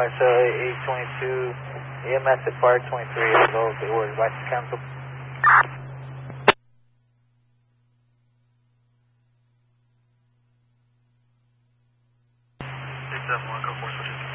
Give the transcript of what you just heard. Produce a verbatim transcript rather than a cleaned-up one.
Marcel eight twenty-two, E M S at Park twenty-three, hello, the order, license cancel. six seven one, go four switches.